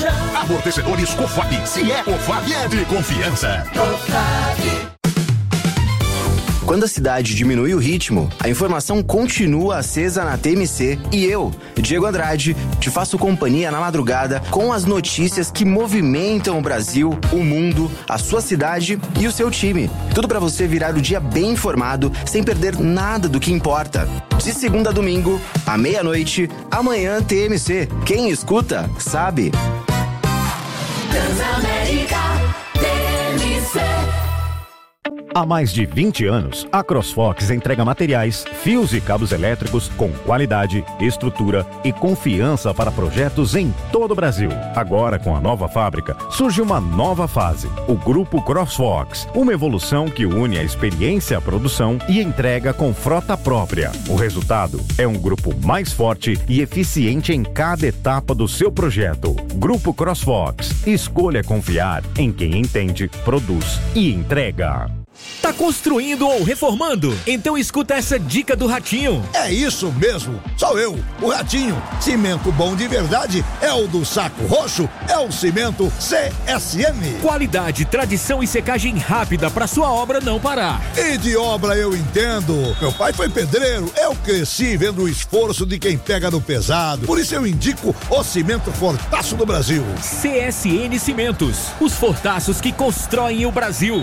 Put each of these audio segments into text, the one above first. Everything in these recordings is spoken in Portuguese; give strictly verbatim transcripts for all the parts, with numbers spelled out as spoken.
chão. Amortecedores Cofap. Se é Cofap, é de confiança. Cofap. Quando a cidade diminui o ritmo, a informação continua acesa na T M C e eu, Diego Andrade, te faço companhia na madrugada com as notícias que movimentam o Brasil, o mundo, a sua cidade e o seu time. Tudo para você virar o dia bem informado, sem perder nada do que importa. De segunda a domingo, à meia-noite, amanhã T M C. Quem escuta, sabe. Transamérica T M C. Há mais de vinte anos, a CrossFox entrega materiais, fios e cabos elétricos com qualidade, estrutura e confiança para projetos em todo o Brasil. Agora, com a nova fábrica, surge uma nova fase, o Grupo CrossFox, uma evolução que une a experiência à produção e entrega com frota própria. O resultado é um grupo mais forte e eficiente em cada etapa do seu projeto. Grupo CrossFox. Escolha confiar em quem entende, produz e entrega. Tá construindo ou reformando? Então escuta essa dica do Ratinho. É isso mesmo, sou eu, o Ratinho. Cimento bom de verdade é o do Saco Roxo, é o cimento C S M. Qualidade, tradição e secagem rápida pra sua obra não parar. E de obra eu entendo. Meu pai foi pedreiro, eu cresci vendo o esforço de quem pega no pesado. Por isso eu indico o cimento Fortaço do Brasil. C S N Cimentos, os fortaços que constroem o Brasil.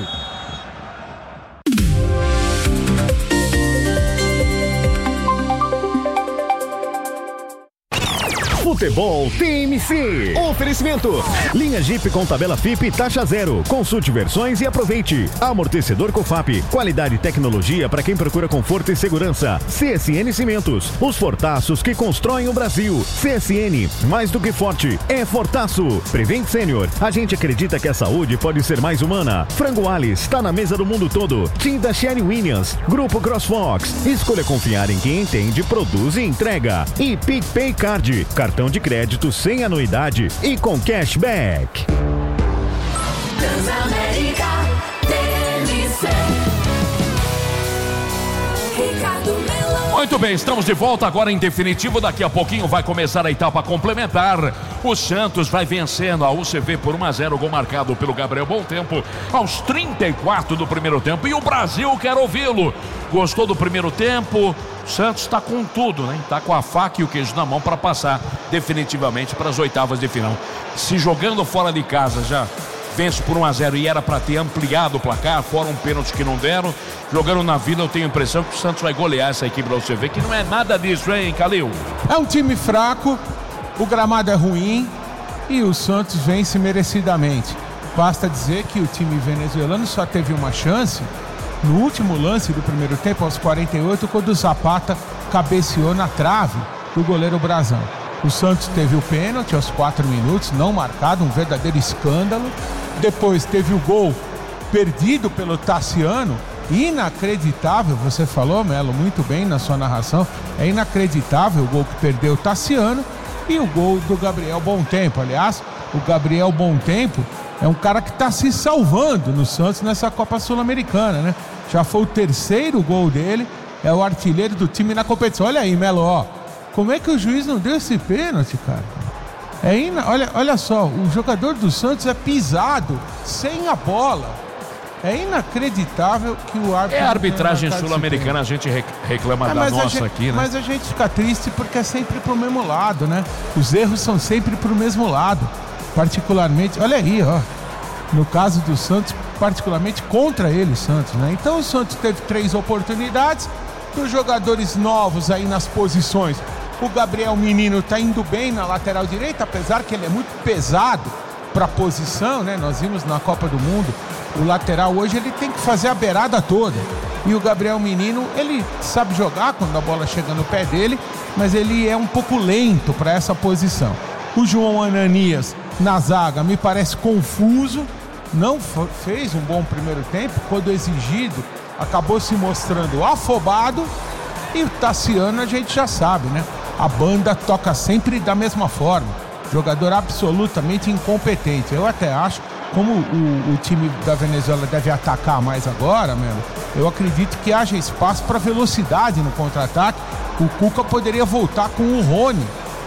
Futebol T M C. Oferecimento. Linha Jeep com tabela F I P taxa zero. Consulte versões e aproveite. Amortecedor Cofap. Qualidade e tecnologia para quem procura conforto e segurança. C S N Cimentos. Os fortaços que constroem o Brasil. C S N. Mais do que forte. É Fortaço. Prevent Senior. A gente acredita que a saúde pode ser mais humana. Frango Alice. Está na mesa do mundo todo. Tinta Sherry Williams. Grupo CrossFox. Escolha confiar em quem entende, produz e entrega. E PicPay Card. Cartão de crédito sem anuidade e com cashback. Transamérica T M C. Ricardo Melão. Muito bem, estamos de volta agora em definitivo. Daqui a pouquinho vai começar a etapa complementar. O Santos vai vencendo a U C V por um a zero, gol marcado pelo Gabriel Bom Tempo aos trinta e quatro do primeiro tempo. E o Brasil quer ouvi-lo. Gostou do primeiro tempo? O Santos está com tudo, né? Está com a faca e o queijo na mão para passar definitivamente para as oitavas de final. Se jogando fora de casa já vence por um a zero e era para ter ampliado o placar, fora um pênalti que não deram. Jogando na vida, eu tenho a impressão que o Santos vai golear essa equipe da U C V, que não é nada disso, hein, Calil? É um time fraco, o gramado é ruim e o Santos vence merecidamente. Basta dizer que o time venezuelano só teve uma chance no último lance do primeiro tempo, aos quarenta e oito, quando o Zapata cabeceou na trave do goleiro Brazão. O Santos teve o pênalti aos quatro minutos, não marcado, um verdadeiro escândalo. Depois teve o gol perdido pelo Tassiano, inacreditável, você falou, Melo, muito bem na sua narração, é inacreditável o gol que perdeu o Tassiano e o gol do Gabriel Bom Tempo. Aliás, o Gabriel Bom Tempo é um cara que está se salvando no Santos nessa Copa Sul-Americana, né? Já foi o terceiro gol dele, é o artilheiro do time na competição. Olha aí, Melo, ó, como é que o juiz não deu esse pênalti, cara? É ina... olha, olha só, o jogador do Santos é pisado sem a bola. É inacreditável que o árbitro... É a arbitragem sul-americana, a gente reclama é, da nossa gente, aqui, né? Mas a gente fica triste porque é sempre pro mesmo lado, né? Os erros são sempre pro mesmo lado. Particularmente, olha aí, ó. No caso do Santos, particularmente contra ele, o Santos, né? Então o Santos teve três oportunidades. Dos jogadores novos aí nas posições, o Gabriel Menino tá indo bem na lateral direita, apesar que ele é muito pesado para a posição, né? Nós vimos na Copa do Mundo, o lateral hoje ele tem que fazer a beirada toda. E o Gabriel Menino, ele sabe jogar quando a bola chega no pé dele, mas ele é um pouco lento para essa posição. O João Ananias na zaga me parece confuso, não fez um bom primeiro tempo, quando exigido acabou se mostrando afobado. E o Tassiano a gente já sabe, né? A banda toca sempre da mesma forma, jogador absolutamente incompetente. Eu até acho, como o, o time da Venezuela deve atacar mais agora, mesmo, eu acredito que haja espaço para velocidade no contra-ataque. O Cuca poderia voltar com o Rony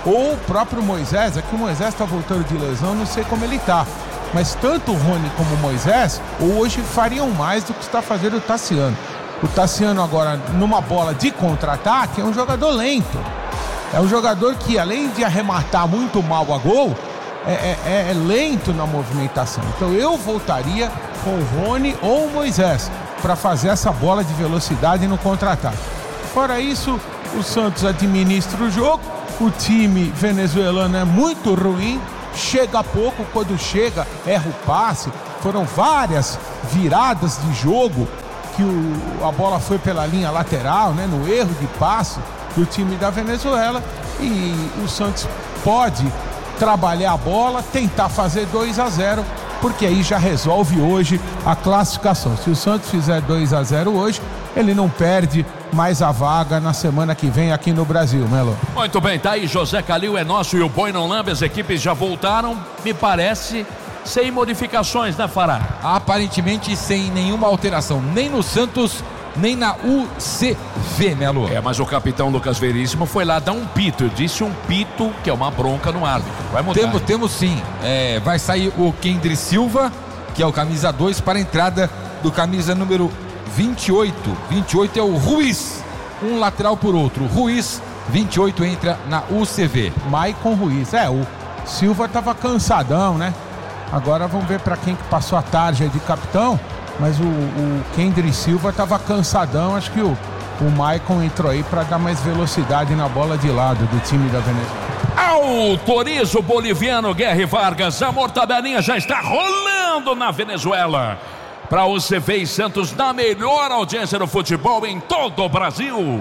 ou o próprio Moisés. Aqui o Moisés está voltando de lesão, não sei como ele está. Mas tanto o Rony como o Moisés hoje fariam mais do que está fazendo o Tassiano. O Tassiano agora, numa bola de contra-ataque, é um jogador lento. É um jogador que, além de arrematar muito mal a gol, é, é, é lento na movimentação. Então eu voltaria com o Rony ou o Moisés para fazer essa bola de velocidade no contra-ataque. Fora isso, o Santos administra o jogo. O time venezuelano é muito ruim, chega pouco, quando chega erra o passe. Foram várias viradas de jogo que o, a bola foi pela linha lateral, né, no erro de passe do time da Venezuela, e o Santos pode trabalhar a bola, tentar fazer dois a zero, porque aí já resolve hoje a classificação. Se o Santos fizer dois a zero hoje, ele não perde mais a vaga na semana que vem aqui no Brasil, Melo. Muito bem, tá aí, José Calil é nosso e o Boi não lambe, as equipes já voltaram, me parece, sem modificações, né, Fará? Aparentemente sem nenhuma alteração, nem no Santos, nem na U C V, Melo. É, mas o capitão Lucas Veríssimo foi lá dar um pito. Eu disse um pito, que é uma bronca no árbitro. Vai mudar. Temos, temos sim. É, vai sair o Kendry Silva, que é o camisa dois, para a entrada do camisa número vinte e oito. vinte e oito é o Ruiz. Um lateral por outro. Ruiz, vinte e oito, entra na U C V. Maicon Ruiz. É, o Silva estava cansadão, né? Agora vamos ver para quem que passou a tarja de capitão. Mas o, o Kendry Silva estava cansadão. Acho que o, o Maicon entrou aí para dar mais velocidade na bola de lado do time da Venezuela. Autoriza o boliviano Guerra Vargas. A mortadelinha já está rolando na Venezuela. Para o C V e Santos, na melhor audiência do futebol em todo o Brasil.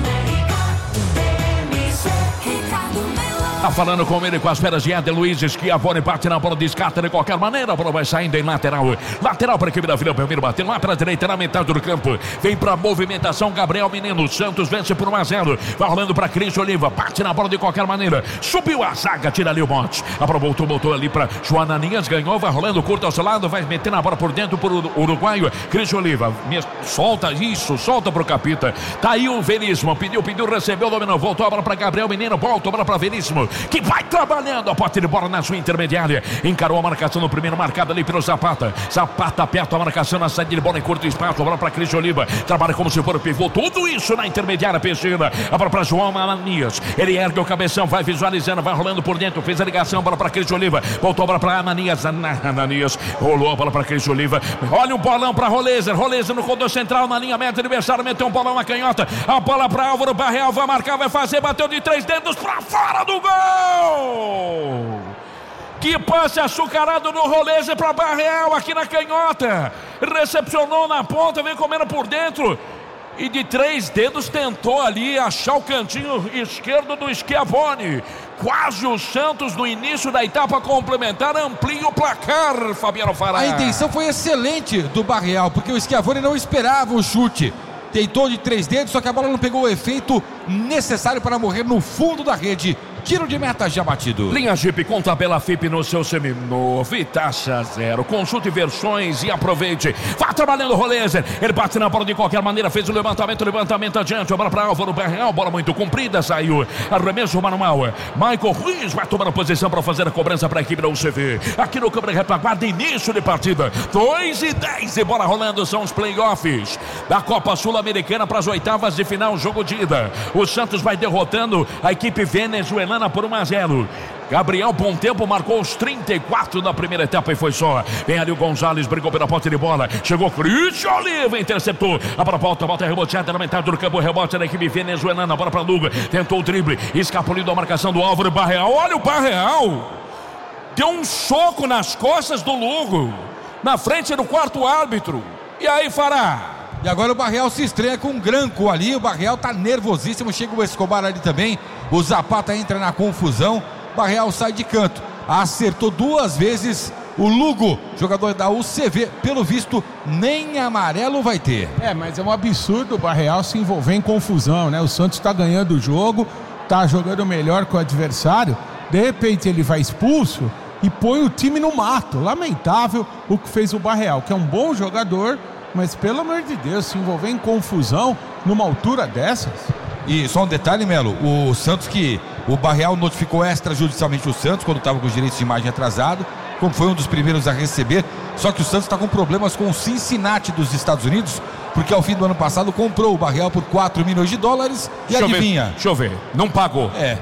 Tá falando com ele, com as feras de Éder Luiz, Schiavone, bate na bola, descarta de qualquer maneira, a bola vai saindo em lateral, lateral para a equipe da Vila Belmiro, batendo lá para a direita, na metade do campo, vem para a movimentação, Gabriel Menino, Santos vence por um a zero, vai rolando para Cris Oliva, bate na bola de qualquer maneira, subiu a zaga, tira ali o monte, a bola voltou, voltou ali para Joana Ninhas, ganhou, vai rolando curto ao seu lado, vai meter na bola por dentro para o uruguaio, Cris Oliva, solta isso, solta para o Capita, tá aí o Veríssimo, pediu, pediu, recebeu, dominou, voltou a bola para Gabriel Menino, volta a bola para Veríssimo, que vai trabalhando a pote de bola na sua intermediária, encarou a marcação no primeiro, marcado ali pelo Zapata, Zapata aperta a marcação na saída de bola em curto espaço, a bola para Cris Oliva, trabalha como se for o pivô, tudo isso na intermediária, Peixeira, a bola para João Ananias, ele ergue o cabeção, vai visualizando, vai rolando por dentro, fez a ligação, a bola para Cris Oliva, voltou a bola para Ananias, Ananias, rolou a bola para Cris Oliva, olha o bolão para Rolezer, Rolezer no corredor central, na linha média, adversário meteu um bolão na canhota, a bola para Álvaro Barreal, vai marcar, vai fazer, bateu de três dedos para fora do gol! Que passe açucarado no Rolezer para Barreal aqui na canhota, recepcionou na ponta, vem comendo por dentro e de três dedos tentou ali achar o cantinho esquerdo do Schiavone. Quase o Santos no início da etapa complementar amplia o placar, Fabiano Fará. A intenção foi excelente do Barreal, porque o Schiavone não esperava o chute. Tentou de três dedos, só que a bola não pegou o efeito necessário para morrer no fundo da rede. Tiro de meta já batido. Linha Jeep com tabela F I P no seu seminovo e taxa zero. Consulte versões e aproveite. Vá trabalhando o Rolezer. Ele bate na bola de qualquer maneira. Fez o levantamento, levantamento adiante. A bola para Álvaro Barreal. Bola muito comprida. Saiu. Arremesso manual. Michael Ruiz vai tomar a posição para fazer a cobrança para a equipe da U C V. Aqui no câmera retaguarda, início de partida. dois e dez e bola rolando. São os playoffs da Copa Sul-Americana para as oitavas de final. Jogo de ida. O Santos vai derrotando a equipe venezuelana por um a zero. Gabriel Bom Tempo marcou os trinta e quatro da primeira etapa e foi só. Vem ali o Gonzalez, brigou pela posse de bola. Chegou Cristian Oliva, interceptou. A bola volta, volta reboteada na metade do campo. Rebote da equipe venezuelana. A bola para Luga. Tentou o drible. Escapuliu da marcação do Álvaro Barreal. Olha o Barreal. Deu um soco nas costas do Lugo. Na frente do quarto árbitro. E aí, Fará? E agora o Barreal se estreia com um Granco ali. O Barreal tá nervosíssimo. Chega o Escobar ali também. O Zapata entra na confusão. Barreal sai de canto. Acertou duas vezes o Lugo, jogador da U C V. Pelo visto, nem amarelo vai ter. É, mas é um absurdo o Barreal se envolver em confusão, né? O Santos tá ganhando o jogo, tá jogando melhor que o adversário. De repente ele vai expulso e põe o time no mato. Lamentável o que fez o Barreal, que é um bom jogador, mas pelo amor de Deus, se envolver em confusão numa altura dessas. E só um detalhe, Melo, o Santos que O Barreal notificou extrajudicialmente o Santos quando estava com os direitos de imagem atrasado, como foi um dos primeiros a receber. Só que o Santos está com problemas com o Cincinnati dos Estados Unidos, porque ao fim do ano passado comprou o Barreal por quatro milhões de dólares e deixa adivinha? Eu ver, deixa eu ver, não pagou. É.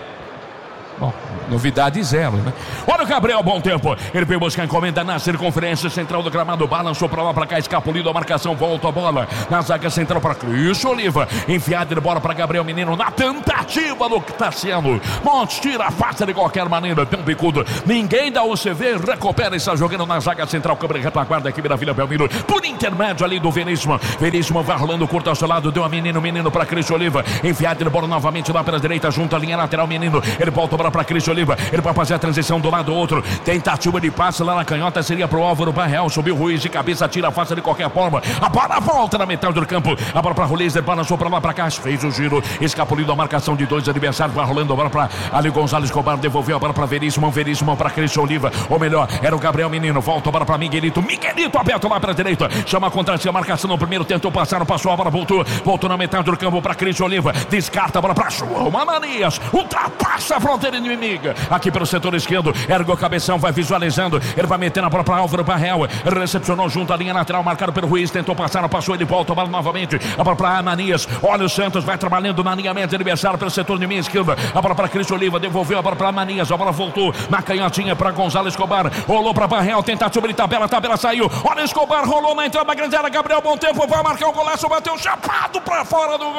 Bom, novidade zero, né? Olha o Gabriel, bom tempo. Ele veio buscar a encomenda na circunferência central do gramado. Balançou pra lá, pra cá, escapulido a marcação. Volta a bola na zaga central pra Cris Oliva. Enfiada de bola pra Gabriel Menino na tentativa do que tá sendo. Montes tira a face de qualquer maneira. Tem um bicudo. Ninguém da U C V recupera e está jogando na zaga central. Câmara retaguarda aqui da Vila Belmiro. Por intermédio ali do Veríssimo. Veríssimo vai rolando curto ao seu lado. Deu a Menino, Menino pra Cris Oliva. Enfiada de bola novamente lá pela direita, junto à linha lateral. Menino. Ele volta para para Cris Oliva, ele vai fazer a transição do lado outro, tentativa de passe lá na canhota, seria pro Álvaro Barreal, subiu Ruiz de cabeça, tira a face de qualquer forma, a bola volta na metade do campo, a bola para Rolizer, balançou para lá para cá, fez o giro, escapulindo a marcação de dois adversários, vai rolando a bola para Ali Gonzalez Escobar, devolveu a bola para Veríssimo, Veríssimo para Cris Oliva, ou melhor, era o Gabriel Menino, volta a bola para Miguelito, Miguelito aberto lá para a direita, chama contra si a marcação no primeiro, tentou passar, passou a bola, voltou, voltou na metade do campo para Cris Oliva, descarta a bola para João Ananias, ultrapassa a fronteira inimiga, aqui pelo setor esquerdo, ergue o cabeção, vai visualizando, ele vai metendo a bola para Álvaro Barreal, recepcionou junto à linha lateral, marcado pelo Ruiz, tentou passar, não passou, ele volta a bola novamente, a bola para Ananias, olha o Santos, vai trabalhando na linha média adversário pelo setor de minha esquerda, a bola para Cris Oliva, devolveu a bola para Ananias, a bola voltou na canhotinha para Gonzalez Escobar, rolou para Barreal, tentativa de tabela, a tabela saiu, olha Escobar, rolou na entrada da grande área, Gabriel, bom tempo, vai marcar o golaço, bateu chapado para fora do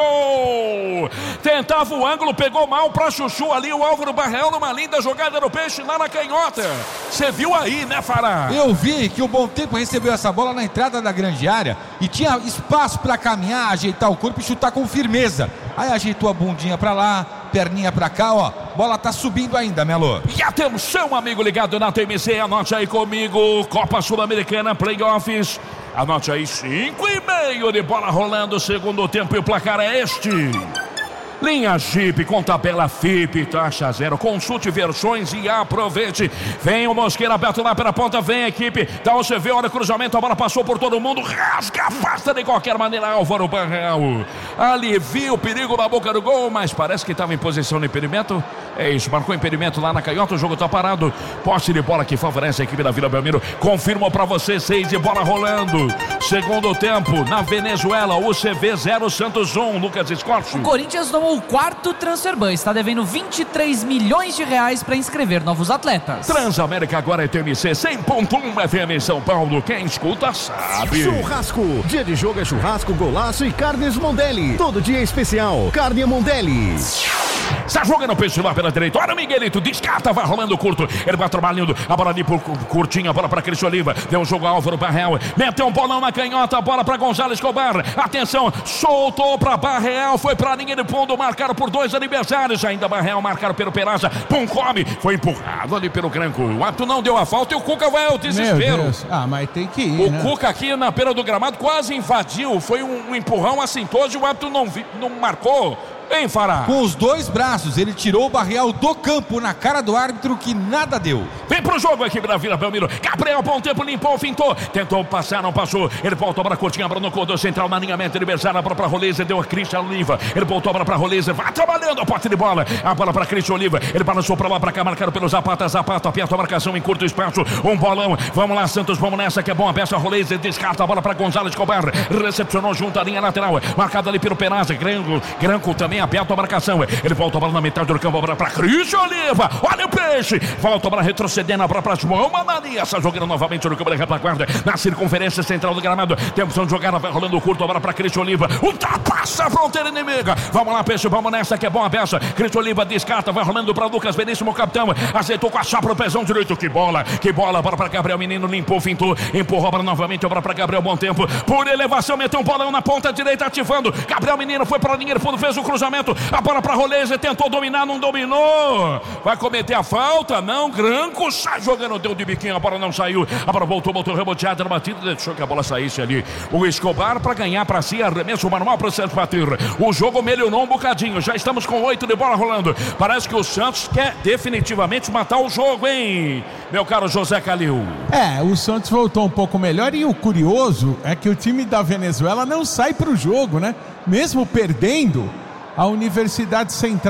gol, tentava o ângulo, pegou mal para Chuchu ali, o Álvaro Barreal numa linda jogada no peixe lá na canhota. Você viu aí, né, Fará? Eu vi que o Bom Tempo recebeu essa bola na entrada da grande área e tinha espaço para caminhar, ajeitar o corpo e chutar com firmeza. Aí ajeitou a bundinha para lá, perninha pra cá, ó. Bola tá subindo ainda, Melo. E atenção, amigo ligado na T M C, anote aí comigo, Copa Sul-Americana, Playoffs. Anote aí, cinco e meio de bola rolando, segundo tempo, e o placar é este. Linha Jeep com tabela F I P, taxa zero. Consulte versões e aproveite. Vem o Mosqueira aberto lá pela ponta. Vem a equipe da U C V. Olha o cruzamento. A bola passou por todo mundo. Rasga, afasta de qualquer maneira. Álvaro Barreal alivia o perigo na boca do gol, mas parece que estava em posição de impedimento. É isso, marcou impedimento lá na canhota. O jogo está parado. Posse de bola que favorece a equipe da Vila Belmiro. Confirmo para você, seis de bola rolando. Segundo tempo na Venezuela. U C V zero, Santos um. Lucas Escorte. O Corinthians tomou o quarto Transferban, está devendo vinte e três milhões de reais para inscrever novos atletas. Transamérica agora é T M C cem ponto um F M São Paulo. Quem escuta sabe. Churrasco. Dia de jogo é churrasco, golaço e carnes Mondelli. Todo dia é especial. Carne Mondelli. Está jogando o peixe lá pela direita. Olha o Miguelito, descarta, vai rolando curto. Ele vai trabalhando, a bola ali por curtinho, a bola para Cris Oliva. Deu um jogo a Álvaro Barreal. Meteu um bolão na canhota, a bola para Gonzalez Escobar. Atenção, soltou para Barreal. Foi para linha de fundo, marcado por dois adversários. Ainda Barreal, marcado pelo Peraza. Pum, come. Foi empurrado ali pelo Granco. O árbitro não deu a falta e o Cuca vai ao desespero. Ah, mas tem que ir, O né? Cuca aqui na beira do gramado quase invadiu. Foi um, um empurrão assintoso e o árbitro não, vi, não marcou. Hein, Fará? Com os dois braços, ele tirou o Barreal do campo na cara do árbitro, que nada deu. Vem pro jogo a equipe da Vila Belmiro. Gabriel, bom tempo, limpou, fintou. Tentou passar, não passou. Ele voltou para a curtinha, Bruno Cordô, central na linha média adversária. A bola para Rolizer, deu a Cristian Oliva. Ele voltou a bola para Rolizer, vai trabalhando a posse de bola. A bola para Cristian Oliva. Ele balançou para lá, para cá, marcado pelo Zapata. Zapata aperta a marcação em curto espaço. Um bolão. Vamos lá, Santos, vamos nessa que é bom. A peça Rolizer descarta a bola para Gonzalez Escobar. Recepcionou junto à linha lateral. Marcado ali pelo Peraza. Granco, Granco também aperta a marcação. Ele volta a bola na metade do campo, a bola para Cristian Oliva. Olha o peixe. Volta a bola retrocedendo, a bola para João Ananias. Está jogando novamente no campo da retaguarda, na circunferência central do gramado. Tem opção de jogada, vai rolando curto, a bola para Cristian Oliva. Ultrapassa a fronteira inimiga. Vamos lá, peixe, vamos nessa que é bom a peça. Cristian Oliva descarta, vai rolando para Lucas Veríssimo, capitão. Aceitou com a chapa no pezão direito. Que bola, que bola. A bola para Gabriel Menino, limpou, fintou, empurrou a bola novamente. A bola para Gabriel, bom tempo. Por elevação, meteu um bolão na ponta direita, ativando. Gabriel Menino foi para a linha de fundo, fez o cruzamento. A bola para Rolizer, tentou dominar, não dominou. Vai cometer a falta, não. Granco sai jogando, deu de biquinho, a bola não saiu. A bola voltou, voltou reboteada na batida, deixou que a bola saísse ali. O Escobar para ganhar para si, arremesso manual para o Santos bater. O jogo melhorou um bocadinho, já estamos com oito de bola rolando. Parece que o Santos quer definitivamente matar o jogo, hein, meu caro José Calil? É, o Santos voltou um pouco melhor e o curioso é que o time da Venezuela não sai pro jogo, né? Mesmo perdendo, a Universidade Central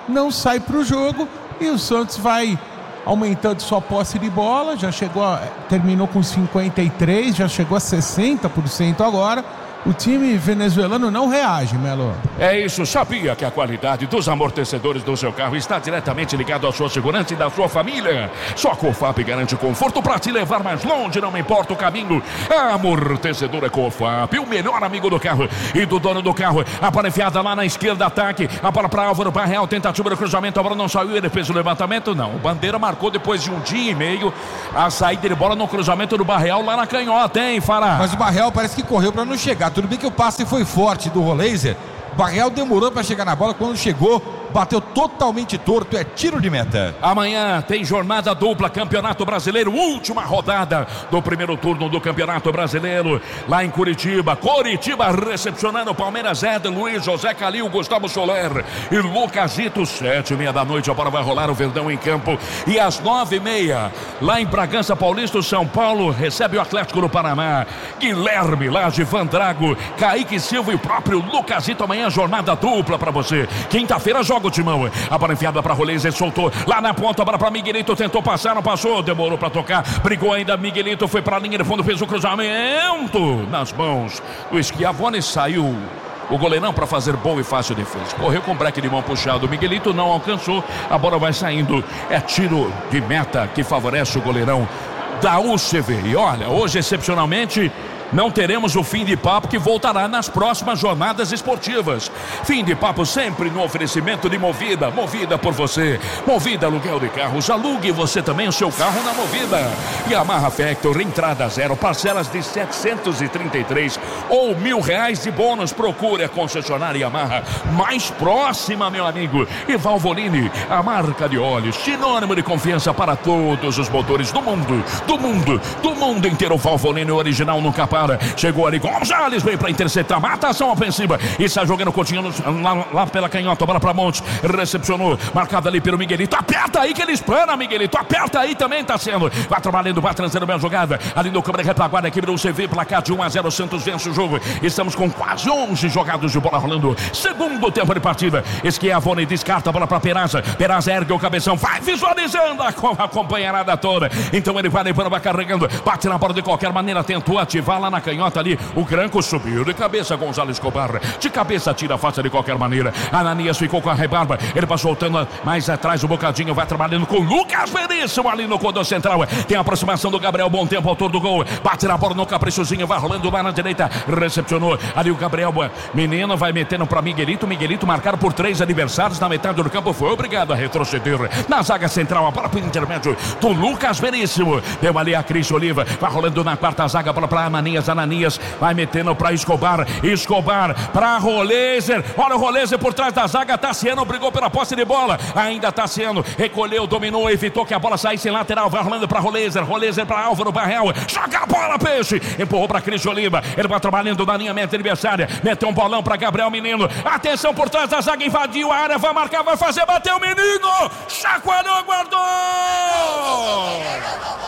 não sai para o jogo e o Santos vai aumentando sua posse de bola, já chegou a, terminou com cinquenta e três, já chegou a sessenta por cento agora. O time venezuelano não reage, Melo. É isso, sabia que a qualidade dos amortecedores do seu carro está diretamente ligado à sua segurança e da sua família. Só a Cofap garante conforto para te levar mais longe, não importa o caminho. Amortecedor é Cofap, o melhor amigo do carro e do dono do carro. A bola enfiada lá na esquerda, ataque. A bola para Álvaro Barreal, tentativa do cruzamento, a bola não saiu, ele fez o levantamento, não. O Bandeira marcou depois de um dia e meio a saída de bola no cruzamento do Barreal lá na canhota, hein, Fará? Mas o Barreal parece que correu para não chegar. Tudo bem que o passe foi forte do Roleiser. Barreal demorou para chegar na bola. Quando chegou, bateu totalmente torto. É tiro de meta. Amanhã tem jornada dupla, Campeonato Brasileiro, última rodada do primeiro turno do Campeonato Brasileiro, lá em Curitiba. Curitiba recepcionando o Palmeiras, Éder, Luiz, José Calil, Gustavo Soler e Lucasito. Sete e meia da noite, a bola vai rolar, o Verdão em campo. E às nove e meia, lá em Bragança Paulista, o São Paulo recebe o Atlético do Paraná. Guilherme Lage, Van Drago, Kaique Silva e o próprio Lucasito. Amanhã jornada dupla para você. Quinta-feira joga o timão. A bola enfiada para Rolês, ele soltou lá na ponta, a bola para Miguelito, tentou passar, não passou, demorou para tocar, brigou ainda, Miguelito foi para a linha de fundo, fez o cruzamento nas mãos do Schiavone, saiu o goleirão para fazer boa e fácil defesa. Correu com o breque de mão puxado, o Miguelito não alcançou, a bola vai saindo, é tiro de meta que favorece o goleirão da U C V. E olha, hoje excepcionalmente não teremos o fim de papo, que voltará nas próximas jornadas esportivas. Fim de papo sempre no oferecimento de Movida. Movida por você. Movida aluguel de carros. Alugue você também o seu carro na Movida. Yamaha Factor, entrada zero, parcelas de setecentos e trinta e três ou mil reais de bônus. Procure a concessionária Yamaha mais próxima, meu amigo. E Valvoline, a marca de óleos, sinônimo de confiança para todos os motores do mundo. Do mundo, do mundo inteiro. Valvoline original nunca para. Chegou ali, Gonzalez veio para interceptar, mata a ação ofensiva e está jogando o Coutinho lá, lá pela canhota, bola para Montes, recepcionou, marcado ali pelo Miguelito, aperta aí que ele espana, Miguelito, aperta aí também, tá sendo, vai trabalhando, vai trazendo bem a jogada, ali no câmera retaguarda, equipe do C V, placar de um a zero, Santos vence o jogo, estamos com quase onze jogados de bola rolando, segundo tempo de partida, Schiavone descarta a bola para Peraza, Peraza ergue o cabeção, vai visualizando a, a companheirada toda, então ele vai levando, vai carregando, bate na bola de qualquer maneira, tentou ativar lá na canhota ali, o Granco subiu de cabeça, Gonzalo Escobar, de cabeça tira a face de qualquer maneira, Ananias ficou com a rebarba, ele passou soltando mais atrás o bocadinho, vai trabalhando com o Lucas Veríssimo ali no corredor central, tem a aproximação do Gabriel, bom tempo, autor do gol, bate na bola no caprichozinho, vai rolando lá na direita, recepcionou ali o Gabriel, menino, vai metendo para Miguelito, Miguelito marcado por três adversários na metade do campo, foi obrigado a retroceder, na zaga central, a bola para o intermédio do Lucas Veríssimo, deu ali a Cris Oliva, vai rolando na quarta zaga, bola para Ananias, Ananias vai metendo para Escobar, Escobar para Roleiser, olha o Roleiser por trás da zaga, Tassiano brigou pela posse de bola, ainda Tassiano recolheu, dominou, evitou que a bola saísse em lateral, vai rolando para Roleiser, Roleiser para Álvaro Barreal, joga a bola, peixe, empurrou para Cris Oliva, ele vai trabalhando na linha meta adversária, meteu um bolão para Gabriel Menino, atenção por trás da zaga, invadiu a área, vai marcar, vai fazer, bateu o menino, chacoalhou, guardou!